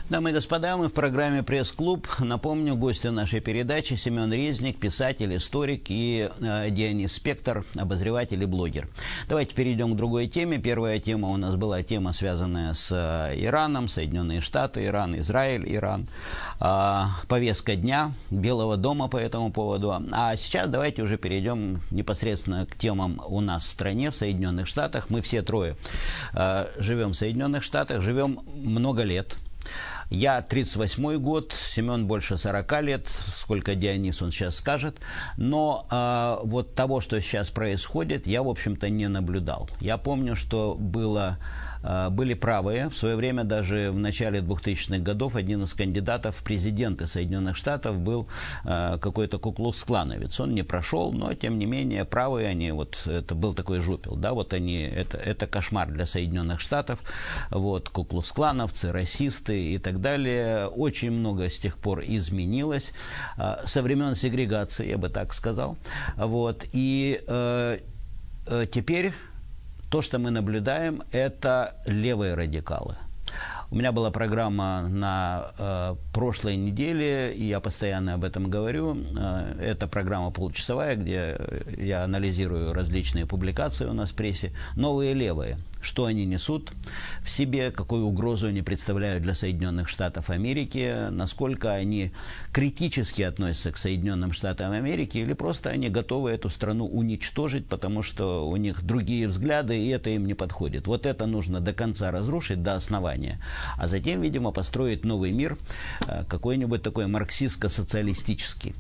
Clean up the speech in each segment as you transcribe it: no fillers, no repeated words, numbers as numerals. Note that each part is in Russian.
Дамы и господа, мы в программе «Пресс-клуб». Напомню, гости нашей передачи Семен Резник, писатель, историк, и Дионис Спектор, обозреватель и блогер. Давайте перейдем к другой теме. Первая тема у нас была тема, связанная с Ираном, Соединенные Штаты, Иран, Израиль, Иран. Повестка дня Белого дома по этому поводу. А сейчас давайте уже перейдем непосредственно к темам у нас в стране, в Соединенных Штатах. Мы все трое живем в Соединенных Штатах, живем много лет. Я 38-й год, Семен больше 40 лет, сколько Дионис он сейчас скажет. Но вот того, что сейчас происходит, я, в общем-то, не наблюдал. Я помню, что были правые. В свое время, даже в начале 2000-х годов, один из кандидатов в президенты Соединенных Штатов был какой-то куклукс-клановец. Он не прошел, но, тем не менее, правые, они, вот, это был такой жупел, да, вот они, это кошмар для Соединенных Штатов, вот, куклукс-клановцы, расисты и так далее. Очень много с тех пор изменилось, со времен сегрегации, я бы так сказал, вот, и теперь то, что мы наблюдаем, это левые радикалы. У меня была программа на прошлой неделе, и я постоянно об этом говорю. Это программа получасовая, где я анализирую различные публикации у нас в прессе. Новые левые. Что они несут в себе, какую угрозу они представляют для Соединенных Штатов Америки, насколько они критически относятся к Соединенным Штатам Америки, или просто они готовы эту страну уничтожить, потому что у них другие взгляды, и это им не подходит. Вот это нужно до конца разрушить, до основания, а затем, видимо, построить новый мир, какой-нибудь такой марксистско-социалистический.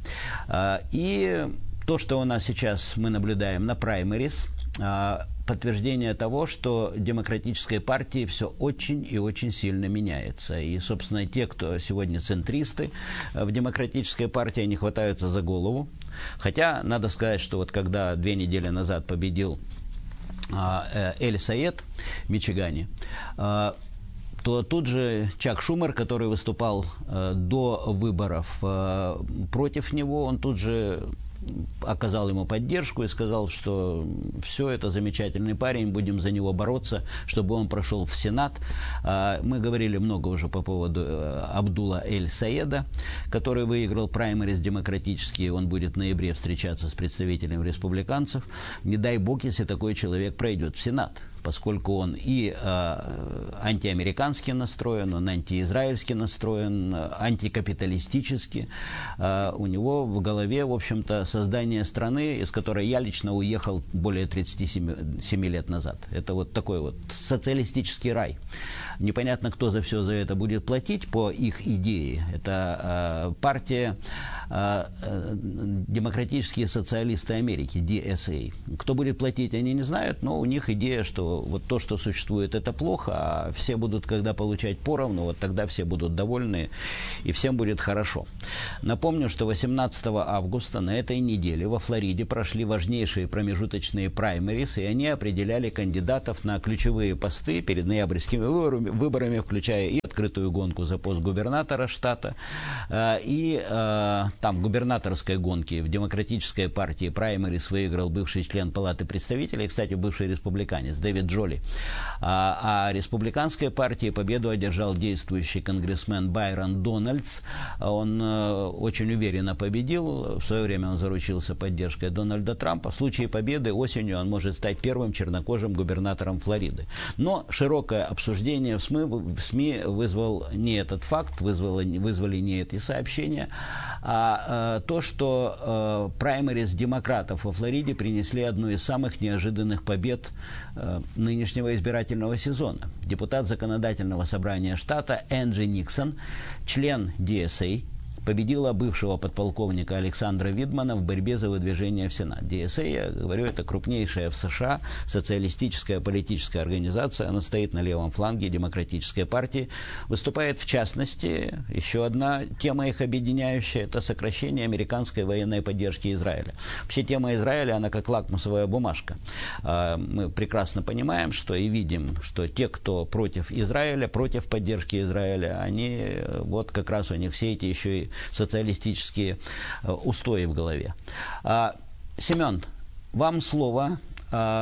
И то, что у нас сейчас мы наблюдаем на праймерис, подтверждение того, что демократической партии все очень и очень сильно меняется. И, собственно, те, кто сегодня центристы в демократической партии, они хватаются за голову. Хотя, надо сказать, что вот когда 2 недели назад победил Эль Сайед в Мичигане, то тут же Чак Шумер, который выступал до выборов против него, он тут же оказал ему поддержку и сказал, что все, это замечательный парень, будем за него бороться, чтобы он прошел в Сенат. Мы говорили много уже по поводу Абдулла Эль Саеда, который выиграл праймерис демократические, он будет в ноябре встречаться с представителем республиканцев. Не дай бог, если такой человек пройдет в Сенат, поскольку он и антиамерикански настроен, он антиизраильски настроен, антикапиталистически. У него в голове, в общем-то, создание страны, из которой я лично уехал более 37 лет назад. Это вот такой вот социалистический рай. Непонятно, кто за все за это будет платить по их идее. Это партия Демократические социалисты Америки, DSA. Кто будет платить, они не знают, но у них идея, что вот то, что существует, это плохо, а все будут, когда получать поровну, вот тогда все будут довольны и всем будет хорошо. Напомню, что 18 августа на этой неделе во Флориде прошли важнейшие промежуточные праймерис, и они определяли кандидатов на ключевые посты перед ноябрьскими выборами, включая и открытую гонку за пост губернатора штата, и там губернаторской гонки в демократической партии праймерис выиграл бывший член Палаты представителей, кстати, бывший республиканец Дэвид Джоли. А республиканской партии победу одержал действующий конгрессмен Байрон Дональдс. Он очень уверенно победил. В свое время он заручился поддержкой Дональда Трампа. В случае победы осенью он может стать первым чернокожим губернатором Флориды. Но широкое обсуждение в СМИ вызвал не этот факт, вызвали не эти сообщения, а то, что праймерис демократов во Флориде принесли одну из самых неожиданных побед нынешнего избирательного сезона. Депутат законодательного собрания штата Энджи Никсон, член DSA, победила бывшего подполковника Александра Видмана в борьбе за выдвижение в Сенат. DSA, я говорю, это крупнейшая в США социалистическая политическая организация. Она стоит на левом фланге демократической партии. Выступает, в частности, еще одна тема их объединяющая, это сокращение американской военной поддержки Израиля. Вообще тема Израиля, она как лакмусовая бумажка. Мы прекрасно понимаем, что и видим, что те, кто против Израиля, против поддержки Израиля, они, вот как раз у них все эти еще и социалистические устои в голове. Семен, вам слово.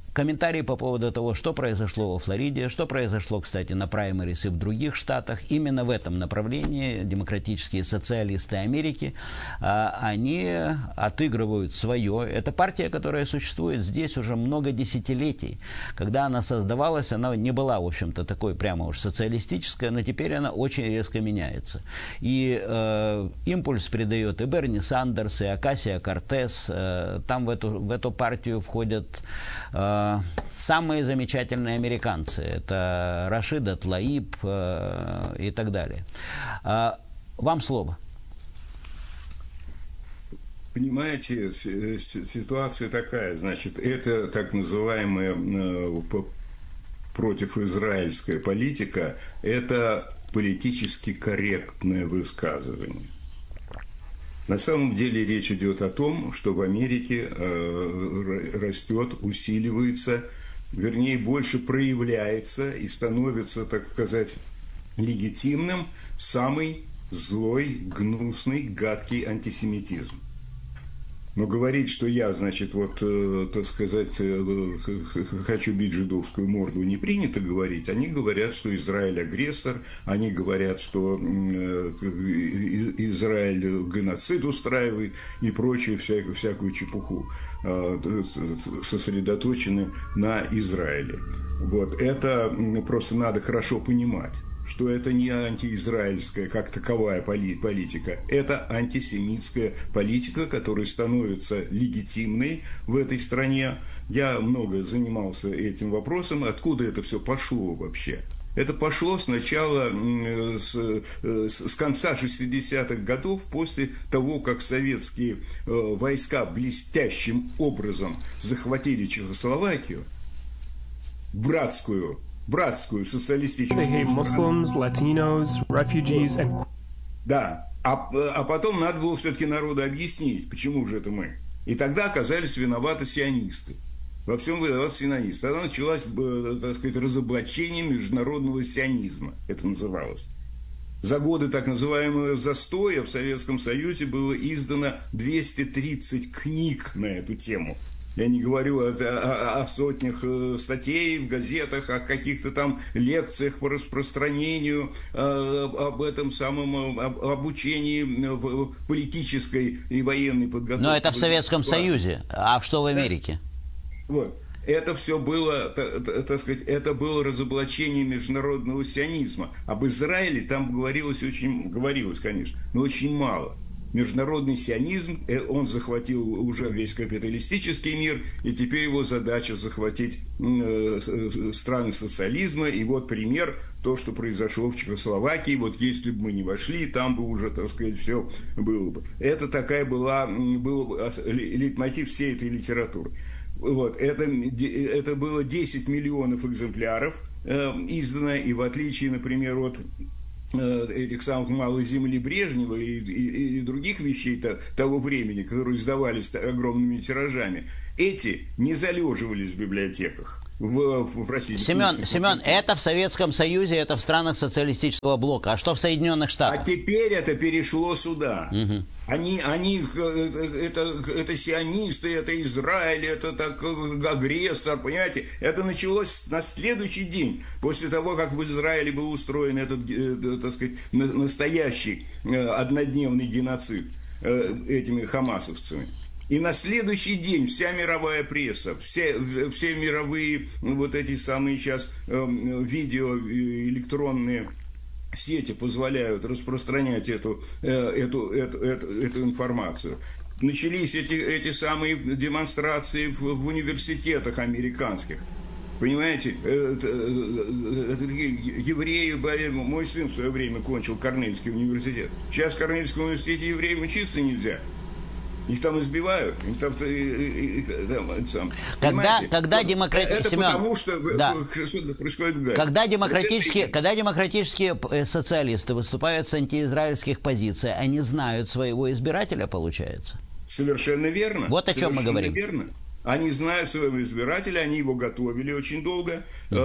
комментарии по поводу того, что произошло во Флориде, что произошло, кстати, на праймерис и в других штатах. Именно в этом направлении демократические социалисты Америки, они отыгрывают свое. Это партия, которая существует здесь уже много десятилетий. Когда она создавалась, она не была, в общем-то, такой прямо уж социалистическая, но теперь она очень резко меняется. И импульс придает и Берни Сандерс, и Окасио-Кортес. Там в эту партию входят самые замечательные американцы. Это Рашида Тлаиб и так далее. Вам слово. Понимаете, ситуация такая, значит, это так называемая противоизраильская политика, это политически корректное высказывание. На самом деле речь идет о том, что в Америке растет, усиливается, вернее, больше проявляется и становится, так сказать, легитимным самый злой, гнусный, гадкий антисемитизм. Но говорить, что я, значит, вот, так сказать, хочу бить жидовскую морду, не принято говорить. Они говорят, что Израиль агрессор, они говорят, что Израиль геноцид устраивает и прочую всякую чепуху, сосредоточены на Израиле. Вот. Это просто надо хорошо понимать, что это не антиизраильская как таковая политика, это антисемитская политика, которая становится легитимной в этой стране. Я много занимался этим вопросом, откуда это все пошло вообще. Это пошло сначала с конца 60-х годов, после того, как советские войска блестящим образом захватили Чехословакию, братскую социалистическую страну. Да, а потом надо было все-таки народу объяснить, почему же это мы. И тогда оказались виноваты сионисты. Во всем виноваты сионисты. Тогда началось, так сказать, разоблачение международного сионизма, это называлось. За годы так называемого застоя в Советском Союзе было издано 230 книг на эту тему. Я не говорю о сотнях статей в газетах, о каких-то там лекциях по распространению, об этом самом обучении в политической и военной подготовке. Но это в Советском Союзе. А что в Америке? Вот. Это все было, так сказать, это было разоблачение международного сионизма. Об Израиле там говорилось, конечно, но очень мало. Международный сионизм, он захватил уже весь капиталистический мир, и теперь его задача захватить страны социализма. И вот пример, то, что произошло в Чехословакии. Вот если бы мы не вошли, там бы уже, так сказать, все было бы. Это был лейтмотив всей этой литературы. Вот, это было 10 миллионов экземпляров издано, и в отличие, например, от этих самых «Малой земли» Брежнева и других вещей того времени, которые издавались огромными тиражами, эти не залеживались в библиотеках в России. Семен, это в Советском Союзе, это в странах социалистического блока. А что в Соединенных Штатах? А теперь это перешло сюда. Угу. Это сионисты, это Израиль, это так, агрессор, понимаете? Это началось на следующий день, после того, как в Израиле был устроен этот, так сказать, настоящий однодневный геноцид этими хамасовцами. И на следующий день вся мировая пресса, все мировые вот эти самые сейчас видео электронные сети позволяют распространять эту информацию. Начались эти самые демонстрации в университетах американских. Понимаете, евреи, мой сын в свое время кончил Корнельский университет. Сейчас в Корнельском университете евреям учиться нельзя. Их там избивают, Когда демократические... Это потому, что что-то происходит в Газе. Когда демократические социалисты выступают с антиизраильских позиций, они знают своего избирателя, получается? Совершенно верно. Вот о чем мы говорим. Верно. Они знают своего избирателя, они его готовили очень долго.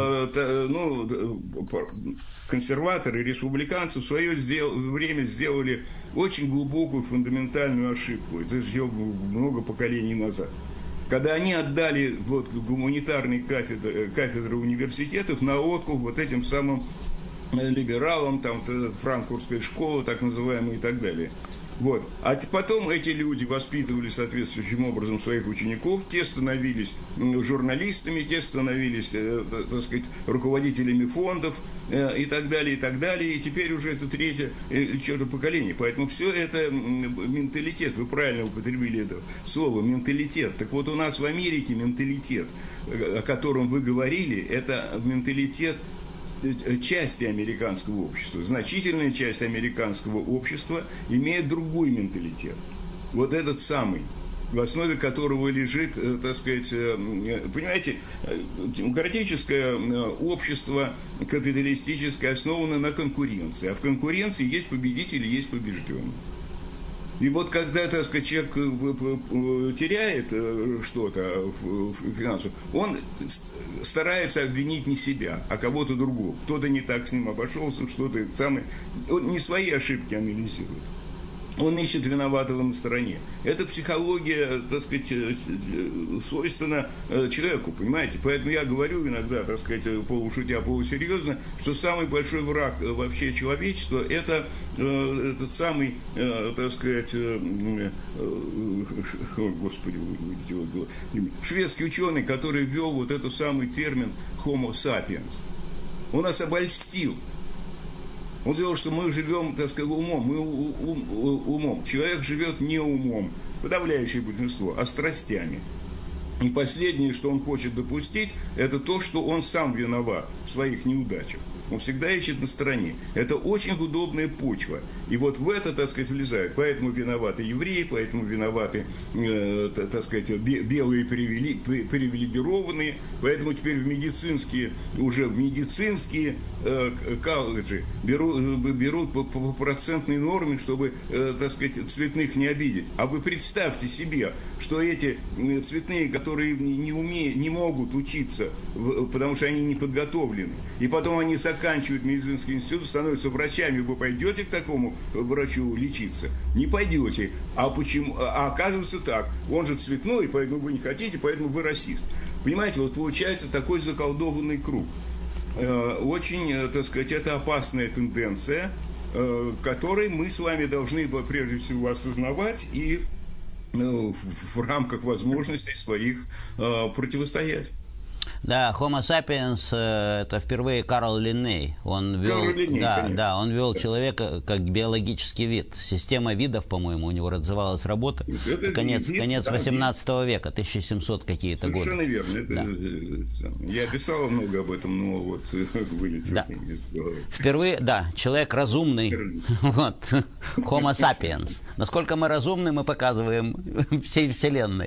Консерваторы, республиканцы в свое время сделали очень глубокую фундаментальную ошибку. Это сделано много поколений назад. когда они отдали вот гуманитарные кафедры университетов на откуп вот этим самым либералам, там, франкфуртская школа, так называемая, и так далее. Вот. А потом эти люди воспитывали соответствующим образом своих учеников, те становились журналистами, те становились, так сказать, руководителями фондов и так далее, и так далее. И теперь уже это третье черное поколение. Поэтому все это менталитет. Вы правильно употребили это слово, менталитет. Так вот, у нас в Америке менталитет, о котором вы говорили, это менталитет части американского общества. Значительная часть американского общества имеет другой менталитет. Вот этот самый, в основе которого лежит, так сказать, понимаете, демократическое общество, капиталистическое, основано на конкуренции. А в конкуренции есть победители, есть побежденные. И вот когда, так сказать, человек теряет что-то финансово, он старается обвинить не себя, а кого-то другого. Кто-то не так с ним обошелся, что-то самое. Он не свои ошибки анализирует. Он ищет виноватого на стороне. Это психология, так сказать, свойственна человеку, понимаете? Поэтому я говорю иногда, так сказать, полушутя, полусерьезно, что самый большой враг вообще человечества – это этот самый, так сказать, господи, шведский ученый, который ввел вот этот самый термин «homo sapiens». Он нас обольстил. Он сказал, что мы живем, так сказать, умом. Мы умом. Человек живет не умом, подавляющее большинство, а страстями. И последнее, что он хочет допустить, это то, что он сам виноват в своих неудачах. Он всегда ищет на стороне. Это очень удобная почва. И вот в это, так сказать, влезают. Поэтому виноваты евреи, поэтому виноваты, так сказать, белые привилегированные. Поэтому теперь в медицинские колледжи берут по процентной норме, чтобы, так сказать, цветных не обидеть. А вы представьте себе, что эти цветные, которые не могут учиться, потому что они не подготовлены, и потом они заканчивают медицинский институт, становятся врачами, вы пойдете к такому врачу лечиться? Не пойдете. А почему? А оказывается так. Он же цветной, поэтому вы не хотите, поэтому вы расист. Понимаете, вот получается такой заколдованный круг. Очень, так сказать, это опасная тенденция, которой мы с вами должны прежде всего осознавать и в рамках возможностей своих противостоять. Да, Homo sapiens это впервые Карл Линней. Он ввел человека как биологический вид. Система видов, по-моему, у него называлась работа. Конец 18 века, 1700 какие-то годы. Совершенно верно. Я писал много об этом, но вот вылетел. Да. Впервые, да, человек разумный. Вот. Homo sapiens. Насколько мы разумны, мы показываем всей Вселенной.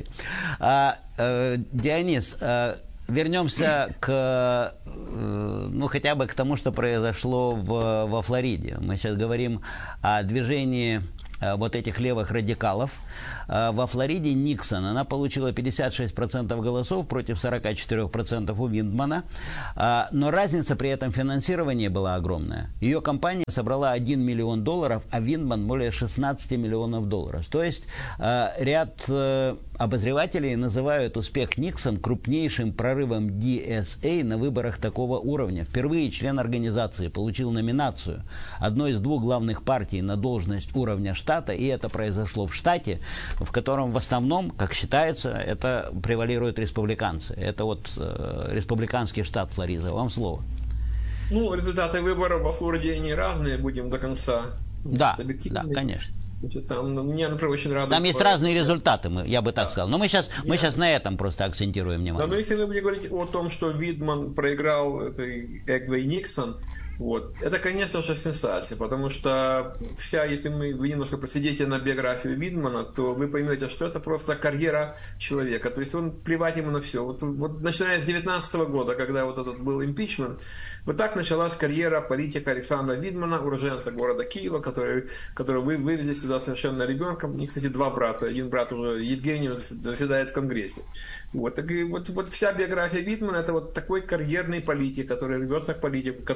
Дионис, вернемся к, хотя бы к тому, что произошло во Флориде. Мы сейчас говорим о движении вот этих левых радикалов. Во Флориде Никсон, она получила 56% голосов против 44% у Виндмана, но разница при этом финансирования была огромная. Ее компания собрала $1 миллион, а Виндман более 16 миллионов долларов. То есть ряд обозревателей называют успех Никсон крупнейшим прорывом DSA на выборах такого уровня. Впервые член организации получил номинацию одной из двух главных партий на должность уровня штата, и это произошло в штате, в котором в основном, как считается, это превалируют республиканцы. Это вот республиканский штат Флорида. Вам слово. Результаты выборов во Флориде они разные, будем до конца. Да, конечно. Мне, например, очень радует. Там есть разные результаты, я бы так сказал. Но мы сейчас на этом просто акцентируем внимание. Но если вы будете говорить о том, что Виндман проиграл этой Эгвей Никсон, это, конечно же, сенсация, потому что если вы немножко просидите на биографию Виндмана, то вы поймете, что это просто карьера человека, то есть он плевать ему на все. Вот начиная с 2019 года, когда вот этот был импичмент, вот так началась карьера политика Александра Виндмана, уроженца города Киева, который вы вывезли сюда совершенно ребенком. У них, кстати, два брата, один брат уже Евгений заседает в Конгрессе. Вот вся биография Виндмана — это вот такой карьерный политик, который рвется к политику, который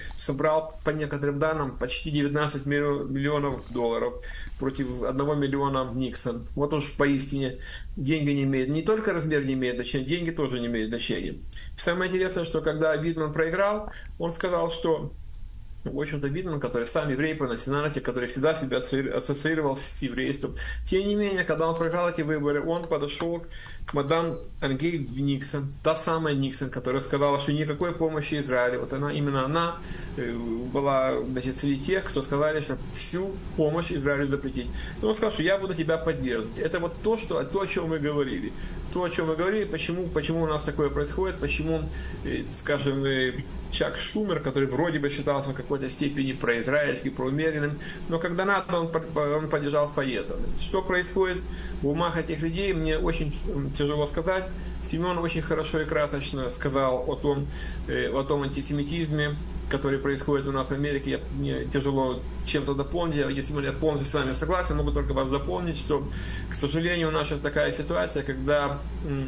собрал, по некоторым данным, почти 19 миллионов долларов против 1 миллиона Никсон. Вот уж поистине деньги не имеют, не только размер не имеет значения, деньги тоже не имеют значения. Самое интересное, что когда Видман проиграл, он сказал, что в общем-то, Видман, который сам еврей по национальности, который всегда себя ассоциировал с еврейством. Тем не менее, когда он проиграл эти выборы, он подошел к мадам Ангель Никсон, та самая Никсон, которая сказала, что никакой помощи Израилю. Вот именно она была, значит, среди тех, кто сказали, что всю помощь Израилю запретить. И он сказал, что я буду тебя поддерживать. Это вот то, о чем мы говорили. То, о чем мы говорили, почему у нас такое происходит, почему, скажем, Чак Шумер, который вроде бы считался в какой-то степени произраильским, проумеренным, но когда надо, он поддержал Фаета. Что происходит в умах этих людей, мне очень тяжело сказать. Семен очень хорошо и красочно сказал о том антисемитизме, который происходит у нас в Америке. Мне тяжело чем-то дополнить. Если я полностью с вами согласен, могу только вас дополнить, что, к сожалению, у нас сейчас такая ситуация, когда...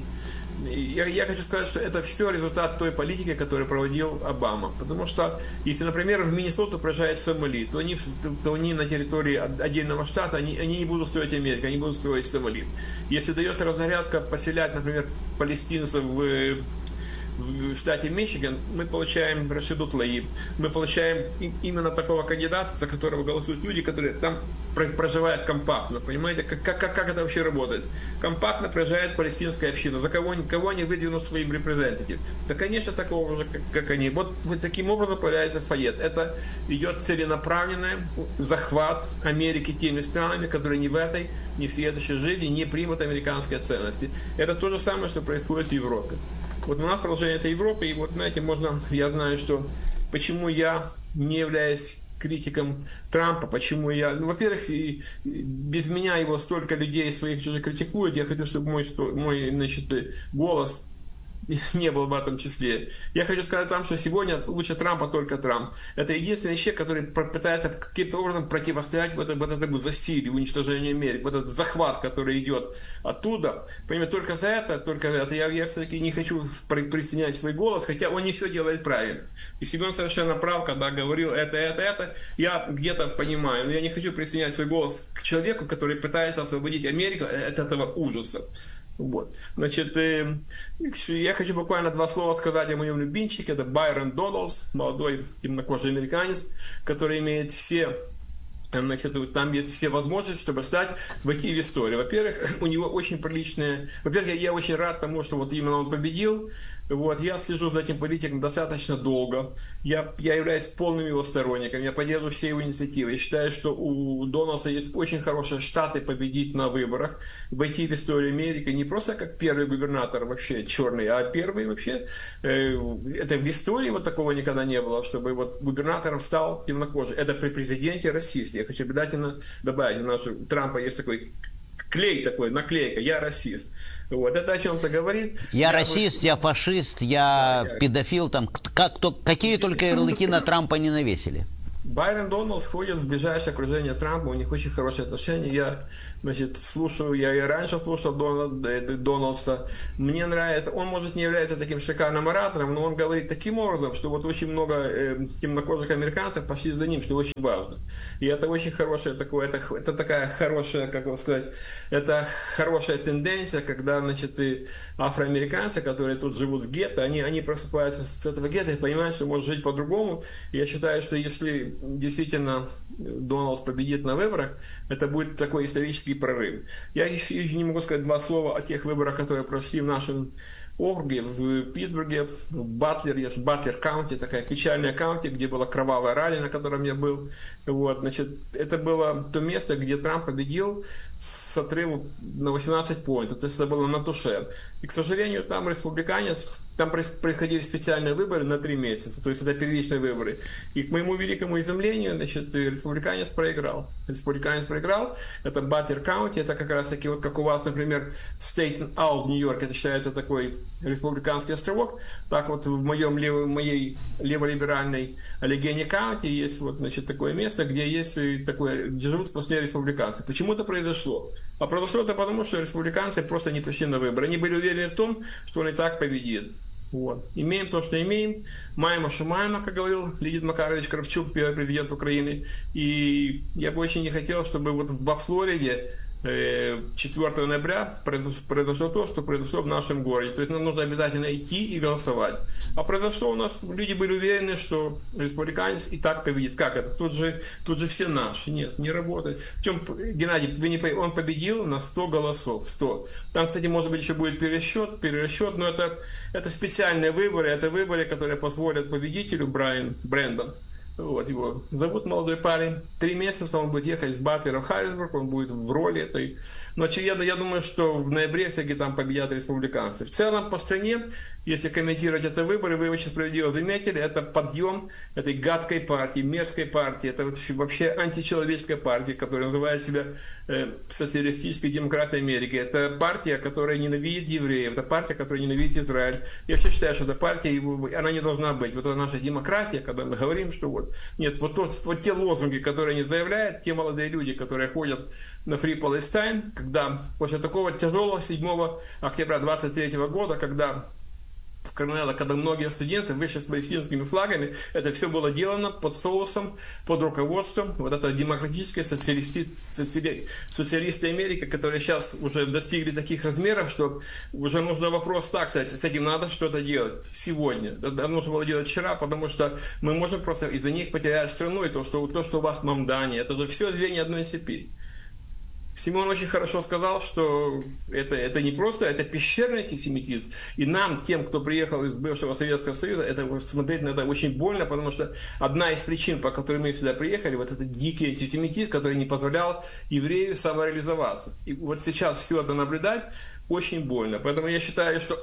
Я хочу сказать, что это все результат той политики, которую проводил Обама. Потому что, если, например, в Миннесоту приезжает Сомали, то они на территории отдельного штата, они не будут строить Америку, они будут строить Сомали. Если дается разнарядка поселять, например, палестинцев в штате Мичиган, мы получаем Рашиду Тлаиб. Мы получаем именно такого кандидата, за которого голосуют люди, которые там проживают компактно. Понимаете, как это вообще работает? Компактно проживает палестинская община. За кого они выдвинут своим репрезентативом? Да, конечно, такого же, как они. Вот таким образом появляется Файет. Это идет целенаправленный захват Америки теми странами, которые ни в этой, ни в следующей жизни не примут американские ценности. Это то же самое, что происходит в Европе. Вот у нас продолжение этой Европы, и вот, знаете, я знаю, что почему я не являюсь критиком Трампа, почему я, во-первых, без меня его столько людей своих уже критикуют, я хочу, чтобы мой значит, голос не был в этом числе. Я хочу сказать вам, что сегодня лучше Трампа только Трамп. Это единственный человек, который пытается каким-то образом противостоять вот этому засилию, уничтожению Америки, вот этот захват, который идет оттуда. Понимаете, только за это я все-таки не хочу присоединять свой голос, хотя он не все делает правильно. И Семен совершенно прав, когда говорил это, я где-то понимаю, но я не хочу присоединять свой голос к человеку, который пытается освободить Америку от этого ужаса. Вот. Значит, я хочу буквально 2 слова сказать о моем любимчике. Это Байрон Доналдс, молодой темнокожий американец, который имеет значит, там есть все возможности, чтобы войти в историю. Во-первых, у него очень приличные... Во-первых, я очень рад тому, что вот именно он победил. Вот, я слежу за этим политиком достаточно долго. Я являюсь полным его сторонником. Я поддерживаю все его инициативы. Я считаю, что у Дональдса есть очень хорошие штаты победить на выборах, войти в историю Америки не просто как первый губернатор вообще черный, а первый вообще. Это в истории вот такого никогда не было, чтобы вот губернатором стал темнокожий. Это при президенте расист. Я хочу обязательно добавить, у Трампа есть такой наклейка «Я расист». Вот, это о чем-то говорит. Я расист, я фашист, я педофил, там, какие только ярлыки на Трампа не навесили. Байрон Доналдс входит в ближайшее окружение Трампа, у них очень хорошие отношения. Я, значит, я и раньше слушал Дональдса. Мне нравится, он, может, не является таким шикарным оратором, но он говорит таким образом, что вот очень много темнокожих американцев пошли за ним, что очень важно. И это очень хорошее такое, это такая хорошая, как его сказать, это хорошая тенденция, когда, значит, и афроамериканцы, которые тут живут в гетто, они просыпаются с этого гетто и понимают, что можно жить по-другому. И я считаю, что если действительно Дональдс победит на выборах, это будет такой исторический прорыв. Я еще не могу сказать 2 слова о тех выборах, которые прошли в нашем округе, в Питтсбурге, в Батлер Каунти, такая печальная каунти, где была кровавая ралли, на котором я был. Вот, значит, это было то место, где Трамп победил с отрывом на 18 поинтов, то есть это было на туше. И, к сожалению, там происходили специальные выборы на 3 месяца, то есть это первичные выборы. И к моему великому изумлению, значит, республиканец проиграл. Это Батлер Каунти, это как раз таки вот как у вас, например, Стейтен-Аут в Нью-Йорке, это считается такой республиканский островок. Так вот в моей левориберальной Аллегени Каунти есть вот, значит, такое место, где живут сплошные республиканцы. Почему это произошло? А произошло это потому, что республиканцы просто не пришли на выборы. Они были уверены в том, что он и так победит. Вот. Имеем то, что имеем. Маемо, что маемо, как говорил Леонид Макарович Кравчук, первый президент Украины. И я бы очень не хотел, чтобы вот во Флориде 4 ноября произошло то, что произошло в нашем городе. То есть нам нужно обязательно идти и голосовать. А произошло у нас, люди были уверены, что республиканец и так победит. Как это? Тут же все наши. Нет, не работает. Причем, Геннадий, он победил на 100 голосов. 100. Там, кстати, может быть, еще будет перерасчет, но это специальные выборы. Это выборы, которые позволят победителю Брэндон. Вот его зовут молодой парень. 3 месяца он будет ехать с Батлера в Харрисбург, он будет в роли этой. Но очевидно, я думаю, что в ноябре все-таки там победят республиканцы. В целом по стране, если комментировать эти выборы, вы очень справедливо заметили, это подъем этой гадкой партии, мерзкой партии, это вообще античеловеческая партия, которая называет себя социалистической демократией Америки. Это партия, которая ненавидит евреев, это партия, которая ненавидит Израиль. Я вообще считаю, что эта партия, она не должна быть. Вот это наша демократия, когда мы говорим, что вот нет, вот те лозунги, которые они заявляют, те молодые люди, которые ходят на Free Palestine, когда после такого тяжелого 7 октября 23 года, когда в Карнеле, когда многие студенты вышли с палестинскими флагами, это все было делано под соусом, под руководством вот этой демократической социалисты Америки, которые сейчас уже достигли таких размеров, что уже нужно вопрос так сказать, с этим надо что-то делать сегодня. Это нужно было делать вчера, потому что мы можем просто из-за них потерять страну, и то, что у вас в Мамдане, это же все звенья одной цепи. Симон очень хорошо сказал, что это не просто, это пещерный антисемитизм. И нам, тем, кто приехал из бывшего Советского Союза, это смотреть на это очень больно, потому что одна из причин, по которой мы сюда приехали, вот этот дикий антисемитизм, который не позволял еврею самореализоваться. И вот сейчас все это наблюдать очень больно. Поэтому я считаю, что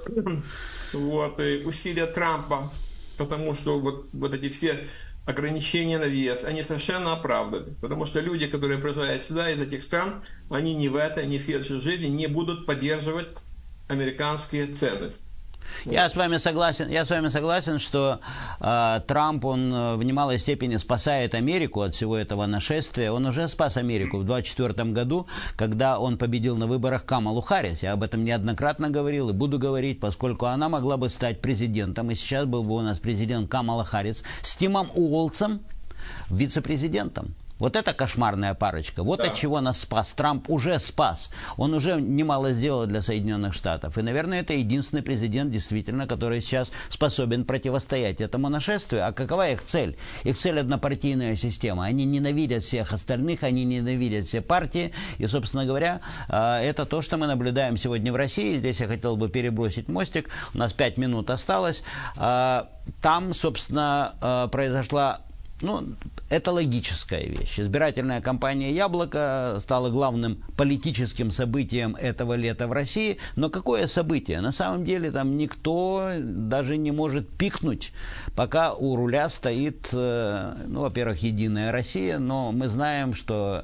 вот, усилия Трампа, потому что вот эти все ограничения на въезд, они совершенно оправданы. Потому что люди, которые приезжают сюда из этих стран, они ни в этой следующей жизни не будут поддерживать американские ценности. Я с вами согласен, что Трамп, он в немалой степени спасает Америку от всего этого нашествия. Он уже спас Америку в 1924 году, когда он победил на выборах Камалу Харрис. Я об этом неоднократно говорил и буду говорить, поскольку она могла бы стать президентом. И сейчас был бы у нас президент Камала Харрис с Тимом Уолтсом вице-президентом. Вот это кошмарная парочка. Вот от чего нас спас. Трамп уже спас. Он уже немало сделал для Соединенных Штатов. И, наверное, это единственный президент, действительно, который сейчас способен противостоять этому нашествию. А какова их цель? Их цель – однопартийная система. Они ненавидят всех остальных, они ненавидят все партии. И, собственно говоря, это то, что мы наблюдаем сегодня в России. Здесь я хотел бы перебросить мостик. У нас 5 минут осталось. Там, собственно, произошла... это логическая вещь. Избирательная кампания «Яблоко» стала главным политическим событием этого лета в России. Но какое событие? На самом деле там никто даже не может пикнуть, пока у руля стоит, во-первых, «Единая Россия», но мы знаем, что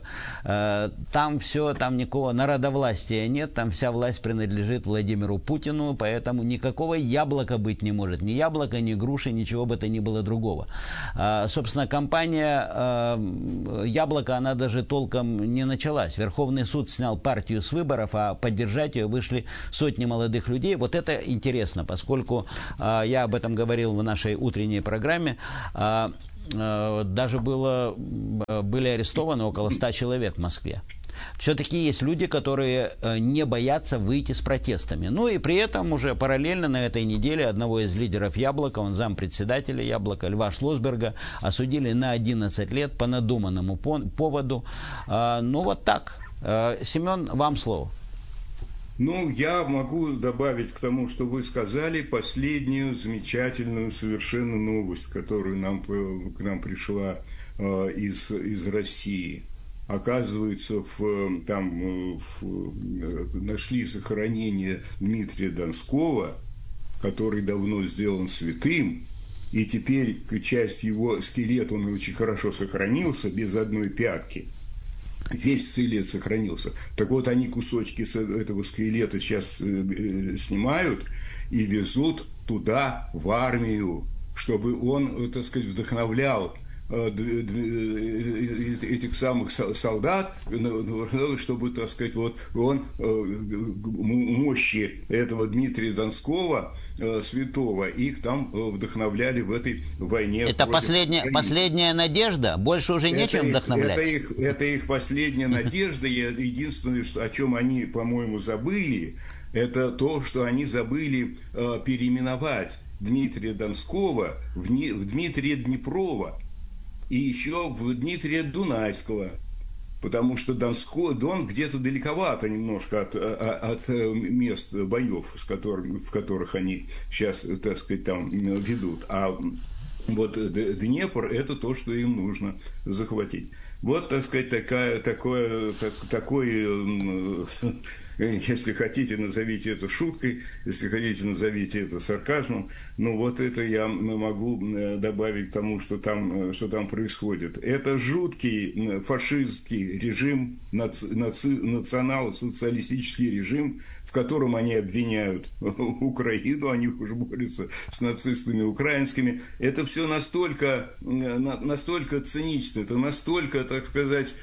там никакого народовластия нет, там вся власть принадлежит Владимиру Путину, поэтому никакого яблока быть не может. Ни яблока, ни груши, ничего бы то ни было другого. Собственно, кампания «Яблоко», она даже толком не началась. Верховный суд снял партию с выборов, а поддержать ее вышли сотни молодых людей. Вот это интересно, поскольку я об этом говорил в нашей утренней программе. Даже были арестованы около 100 человек в Москве. Все-таки есть люди, которые не боятся выйти с протестами. И при этом уже параллельно на этой неделе одного из лидеров «Яблока», он зампредседателя «Яблока», Льва Шлосберга, осудили на 11 лет по надуманному поводу. Вот так. Семен, вам слово. Я могу добавить к тому, что вы сказали, последнюю замечательную совершенно новость, которую к нам пришла из России. Оказывается, нашли захоронение Дмитрия Донского, который давно сделан святым, и теперь часть его скелета, он очень хорошо сохранился, без одной пятки. Весь скелет сохранился. Так вот, они кусочки этого скелета сейчас снимают и везут туда, в армию, чтобы он, так сказать, вдохновлял этих самых солдат, чтобы, так сказать, вот он мощи этого Дмитрия Донского, святого, их там вдохновляли в этой войне. Это последняя надежда? Больше уже нечем вдохновлять? Это их последняя надежда. Единственное, о чем они, по-моему, забыли, это то, что они забыли переименовать Дмитрия Донского в Дмитрия Днепрова и еще в Дмитрия Дунайского. Потому что Дон где-то далековато немножко от мест боев, в которых они сейчас, так сказать, там ведут. А вот Днепр – это то, что им нужно захватить. Вот, так сказать, такой, если хотите, назовите это шуткой, если хотите, назовите это сарказмом. Но вот это я могу добавить к тому, что там происходит. Это жуткий фашистский режим, национал-социалистический режим, в котором они обвиняют Украину, они уже борются с нацистами украинскими. Это все настолько цинично, это настолько, так сказать,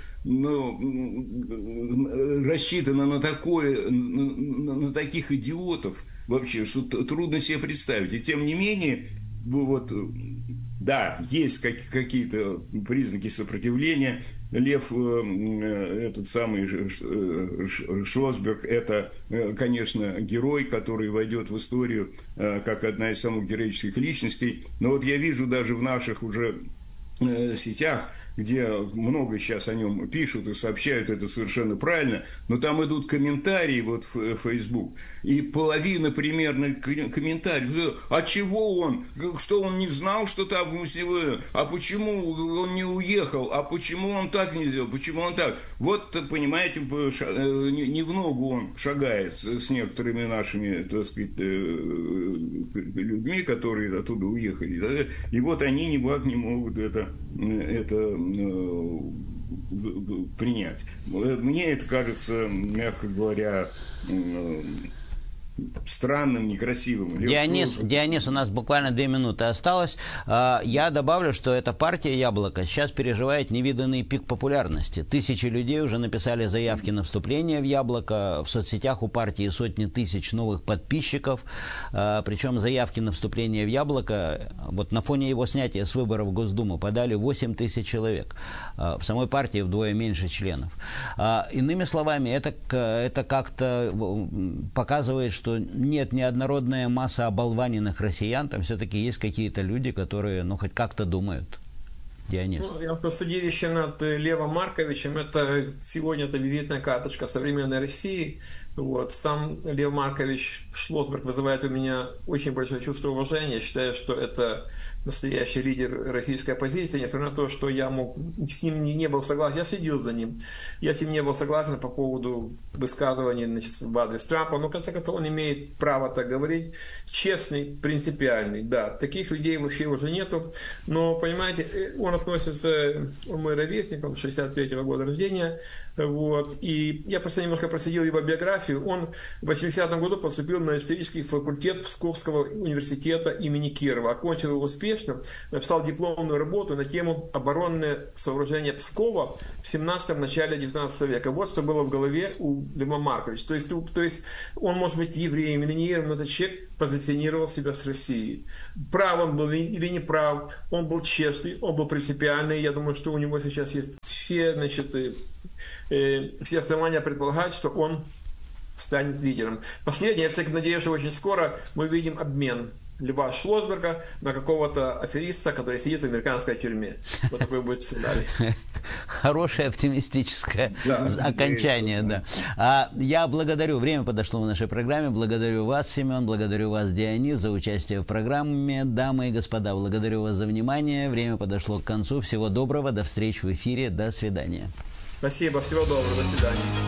рассчитано на таких идиотов вообще, что трудно себе представить. И тем не менее, вот, да, есть какие-то признаки сопротивления. Лев, этот самый Шлосберг, это, конечно, герой, который войдет в историю как одна из самых героических личностей. Но вот я вижу даже в наших уже сетях, где много сейчас о нем пишут и сообщают, это совершенно правильно, но там идут комментарии вот в Facebook, и половина примерно комментариев: а чего он, что он не знал, что там, а почему он не уехал, а почему он так не сделал, почему он так. Вот, понимаете, не в ногу он шагает с некоторыми нашими, так сказать, людьми, которые оттуда уехали, и вот они никак не могут это принять. Мне это кажется, мягко говоря, странным, некрасивым. Дионис, у нас буквально 2 минуты осталось. Я добавлю, что эта партия «Яблоко» сейчас переживает невиданный пик популярности. Тысячи людей уже написали заявки на вступление в «Яблоко». В соцсетях у партии сотни тысяч новых подписчиков. Причем заявки на вступление в «Яблоко», вот на фоне его снятия с выборов в Госдуму, подали 8 тысяч человек. В самой партии вдвое меньше членов. Иными словами, это как-то показывает, что нет неоднородная масса оболваненных россиян, там все-таки есть какие-то люди, которые, хоть как-то думают. Дионис. Судилище над Левом Марковичем, сегодня это визитная карточка современной России. Вот. Сам Лев Маркович Шлосберг вызывает у меня очень большое чувство уважения. Я считаю, что это настоящий лидер российской оппозиции, несмотря на то, что я с ним не был согласен. Я следил за ним. Я с ним не был согласен по поводу высказываний в адрес Трампа. Но, в конце концов, он имеет право так говорить. Честный, принципиальный. Да, таких людей вообще уже нету. Но, понимаете, он относится, он мой ровесник, он 63-го года рождения. Вот. И я просто немножко проследил его биографию. Он в 80-м году поступил на исторический факультет Псковского университета имени Кирова. Окончил его успешно, написал дипломную работу на тему оборонное сооружение Пскова в 17-м начале 19 века. Вот что было в голове у Льва Марковича. То есть он может быть евреем или не евреем, но этот человек позиционировал себя с Россией. Прав он был или не прав, он был честный, он был принципиальный. Я думаю, что у него сейчас есть все основания предполагать, что он станет лидером. Последнее, я все-таки надеюсь, что очень скоро мы увидим обмен Льва Шлосберга на какого-то афериста, который сидит в американской тюрьме. Вот такой будет сценарий. Хорошее оптимистическое окончание, да. Я благодарю, время подошло в нашей программе, благодарю вас, Семен, благодарю вас, Дионис, за участие в программе. Дамы и господа, благодарю вас за внимание. Время подошло к концу. Всего доброго, до встречи в эфире, до свидания. Спасибо, всего доброго, до свидания.